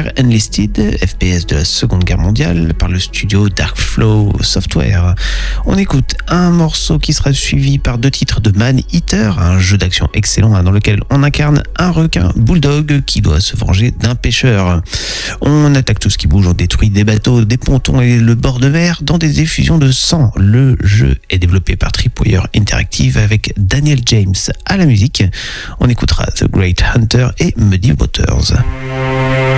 Fire Enlisted, FPS de la Seconde Guerre mondiale, par le studio Darkflow Software. On écoute un morceau qui sera suivi par 2 titres de Man Eater, un jeu d'action excellent dans lequel on incarne un requin bulldog qui doit se venger d'un pêcheur. On attaque tout ce qui bouge, on détruit des bateaux, des pontons et le bord de mer dans des effusions de sang. Le jeu est développé par Tripwire Interactive avec Daniel James à la musique. On écoutera The Great Hunter et Muddy Waters.